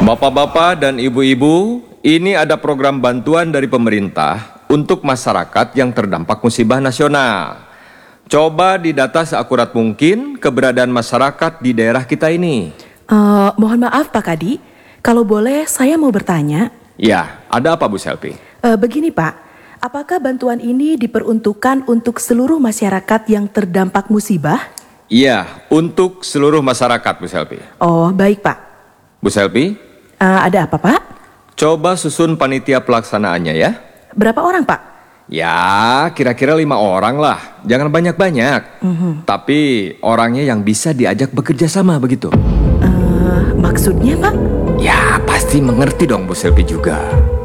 Bapak-bapak dan ibu-ibu, ini ada program bantuan dari pemerintah untuk masyarakat yang terdampak musibah nasional. Coba didata seakurat mungkin keberadaan masyarakat di daerah kita ini. Mohon maaf Pak Kadi, kalau boleh saya mau bertanya. Ya, ada apa Bu Selvi? Begini Pak, apakah bantuan ini diperuntukkan untuk seluruh masyarakat yang terdampak musibah? Iya, untuk seluruh masyarakat Bu Selvi. Oh, baik Pak. Bu Selvi, Ada apa Pak? coba susun panitia pelaksanaannya ya. Berapa orang Pak? Ya, kira-kira 5 orang lah. Jangan banyak-banyak. Tapi orangnya yang bisa diajak bekerja sama begitu. Maksudnya Pak? Ya, pasti mengerti dong Bu Selvi juga.